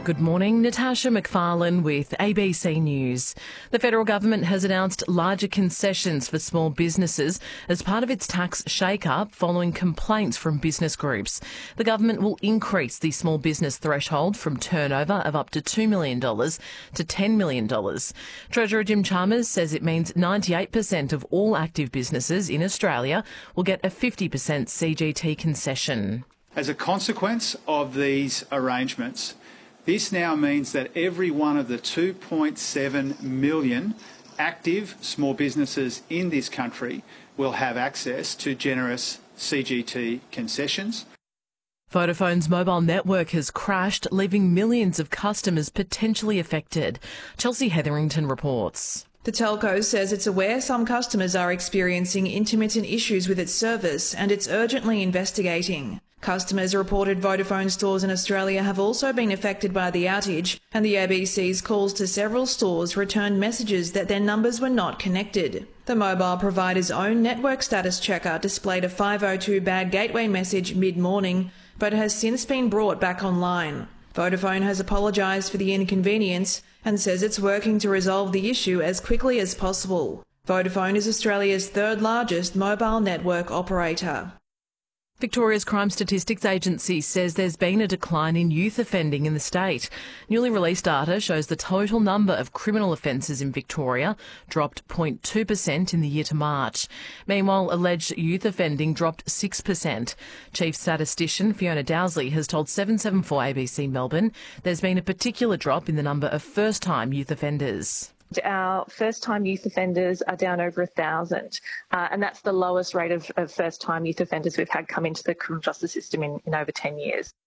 Good morning, Natasha McFarlane with ABC News. The federal government has announced larger concessions for small businesses as part of its tax shake-up following complaints from business groups. The government will increase the small business threshold from turnover of up to $2 million to $10 million. Treasurer Jim Chalmers says it means 98% of all active businesses in Australia will get a 50% CGT concession. As a consequence of these arrangements, this now means that every one of the 2.7 million active small businesses in this country will have access to generous CGT concessions. Vodafone's mobile network has crashed, leaving millions of customers potentially affected. Chelsea Hetherington reports. The telco says it's aware some customers are experiencing intermittent issues with its service and it's urgently investigating. Customers reported Vodafone stores in Australia have also been affected by the outage, and the ABC's calls to several stores returned messages that their numbers were not connected. The mobile provider's own network status checker displayed a 502 bad gateway message mid-morning, but has since been brought back online. Vodafone has apologised for the inconvenience and says it's working to resolve the issue as quickly as possible. Vodafone is Australia's third largest mobile network operator. Victoria's Crime Statistics Agency says there's been a decline in youth offending in the state. Newly released data shows the total number of criminal offences in Victoria dropped 0.2% in the year to March. Meanwhile, alleged youth offending dropped 6%. Chief Statistician Fiona Dowsley has told 774 ABC Melbourne there's been a particular drop in the number of first-time youth offenders. Our first-time youth offenders are down over 1,000, and that's the lowest rate of first-time youth offenders we've had come into the criminal justice system in over 10 years.